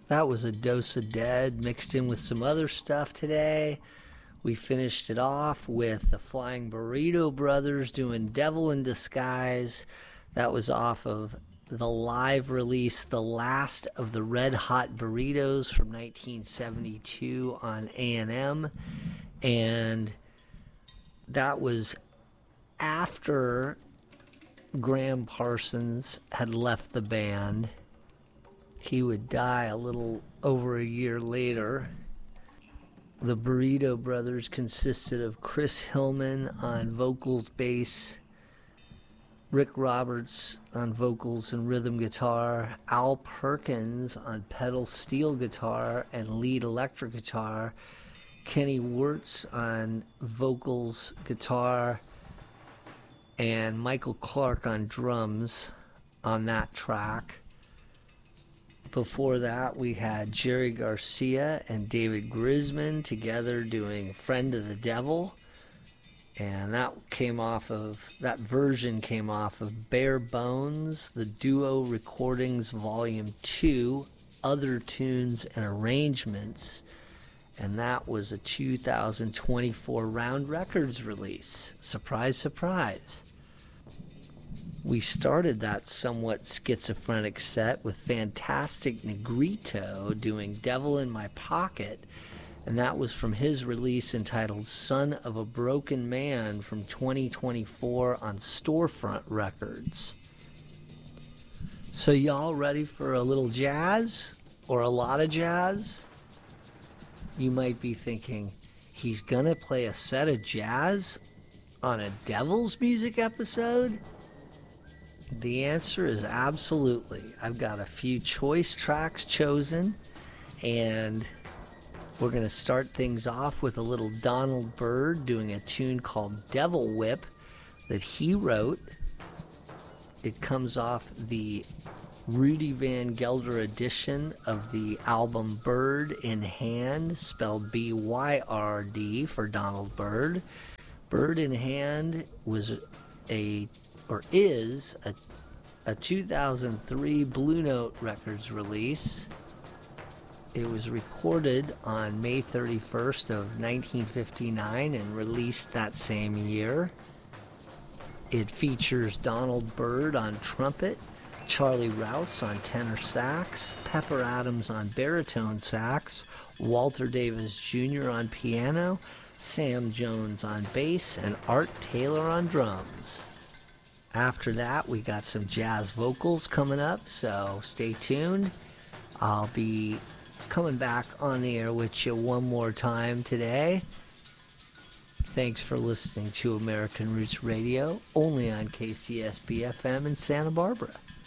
That was A Dose of Dead mixed in with some other stuff today. We finished it off with the Flying Burrito Brothers doing Devil in Disguise. That was off of the live release, The Last of the Red Hot Burritos from 1972 on A&M. And that was after Graham Parsons had left the band. He would die a little over a year later. The Burrito Brothers consisted of Chris Hillman on vocals, bass, Rick Roberts on vocals and rhythm guitar, Al Perkins on pedal steel guitar and lead electric guitar, Kenny Wirtz on vocals, guitar, and Michael Clark on drums on that track. Before that, we had Jerry Garcia and David Grisman together doing Friend of the Devil. And that version came off of Bare Bones, the Duo Recordings Volume 2, Other Tunes and Arrangements. And that was a 2024 Round Records release. Surprise, surprise. We started that somewhat schizophrenic set with Fantastic Negrito doing Devil in My Pocket, and that was from his release entitled Son of a Broken Man from 2024 on Storefront Records. So y'all ready for a little jazz or a lot of jazz? You might be thinking, he's gonna play a set of jazz on a Devil's Music episode? The answer is absolutely. I've got a few choice tracks chosen, and we're going to start things off with a little Donald Byrd doing a tune called Devil Whip that he wrote. It comes off the Rudy Van Gelder edition of the album Bird in Hand, spelled B-Y-R-D for Donald Byrd. Bird in Hand was is a 2003 Blue Note Records release. It was recorded on May 31st of 1959 and released that same year. It features Donald Byrd on trumpet, Charlie Rouse on tenor sax, Pepper Adams on baritone sax, Walter Davis Jr. on piano, Sam Jones on bass, and Art Taylor on drums. After that, we got some jazz vocals coming up, so stay tuned. I'll be coming back on the air with you one more time today. Thanks for listening to American Roots Radio, only on KCSB FM in Santa Barbara.